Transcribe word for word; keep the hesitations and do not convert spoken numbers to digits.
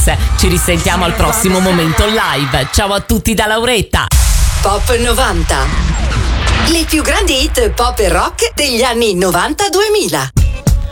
Mix. Ci risentiamo al prossimo Momento Live. Ciao a tutti da Lauretta. Pop novanta. Le più grandi hit pop e rock degli anni novanta duemila.